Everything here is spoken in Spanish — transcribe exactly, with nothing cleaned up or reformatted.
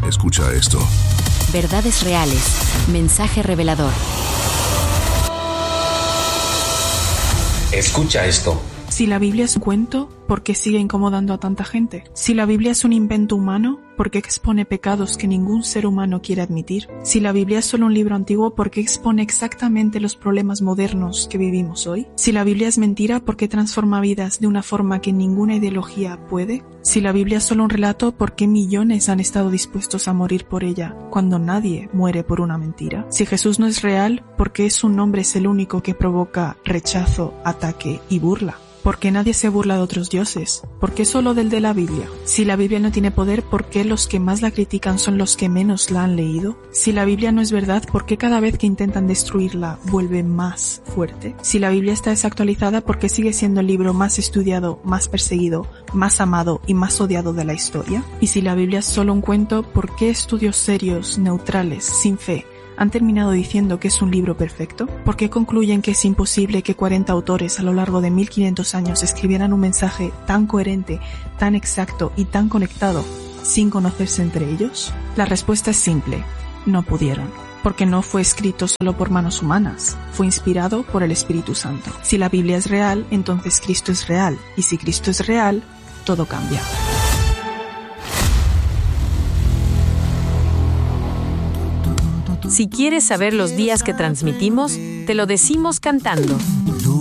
Escucha esto. Verdades reales. Mensaje revelador. Escucha esto. Si la Biblia es un cuento, ¿por qué sigue incomodando a tanta gente? Si la Biblia es un invento humano, ¿por qué expone pecados que ningún ser humano quiere admitir? Si la Biblia es solo un libro antiguo, ¿por qué expone exactamente los problemas modernos que vivimos hoy? Si la Biblia es mentira, ¿por qué transforma vidas de una forma que ninguna ideología puede? Si la Biblia es solo un relato, ¿por qué millones han estado dispuestos a morir por ella cuando nadie muere por una mentira? Si Jesús no es real, ¿por qué su nombre es el único que provoca rechazo, ataque y burla? ¿Por qué nadie se burla de otros dioses? ¿Por qué solo del de la Biblia? Si la Biblia no tiene poder, ¿por qué los que más la critican son los que menos la han leído? Si la Biblia no es verdad, ¿por qué cada vez que intentan destruirla vuelve más fuerte? Si la Biblia está desactualizada, ¿por qué sigue siendo el libro más estudiado, más perseguido, más amado y más odiado de la historia? Y si la Biblia es solo un cuento, ¿por qué estudios serios, neutrales, sin fe, han terminado diciendo que es un libro perfecto? ¿Por qué concluyen que es imposible que cuarenta autores a lo largo de mil quinientos años escribieran un mensaje tan coherente, tan exacto y tan conectado sin conocerse entre ellos? La respuesta es simple: no pudieron. Porque no fue escrito solo por manos humanas, fue inspirado por el Espíritu Santo. Si la Biblia es real, entonces Cristo es real, y si Cristo es real, todo cambia. Si quieres saber los días que transmitimos, te lo decimos cantando.